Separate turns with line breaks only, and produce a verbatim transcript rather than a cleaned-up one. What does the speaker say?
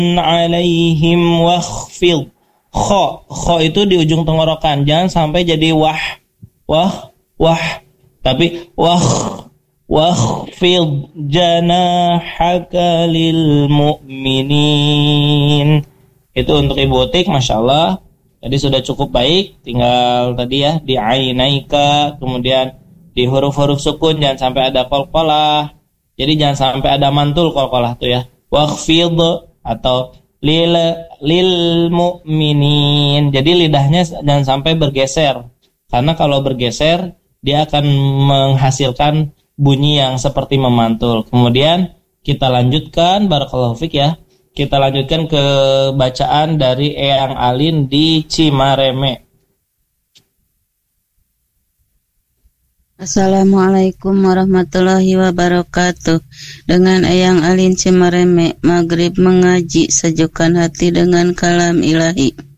alaihim wakhfid. Kho, kho itu di ujung tenggorokan, jangan sampai jadi wah, wah, wah, tapi wah, wakhfid janahaka lil mu'minin. Itu untuk Ibu Utik, Masya Allah. Jadi sudah cukup baik, tinggal tadi ya di ainaika, kemudian di huruf-huruf sukun jangan sampai ada qalqalah. Jadi jangan sampai ada mantul qalqalah tuh ya. Wakhfid atau lil lil mu'minin. Jadi lidahnya jangan sampai bergeser. Karena kalau bergeser dia akan menghasilkan bunyi yang seperti memantul. Kemudian kita lanjutkan, barakallahu fik ya. Kita lanjutkan ke bacaan dari Eyang Alin di Cimareme.
Assalamualaikum warahmatullahi wabarakatuh. Dengan Eyang Alin Cimareme, maghrib mengaji, sejukkan hati dengan kalam ilahi.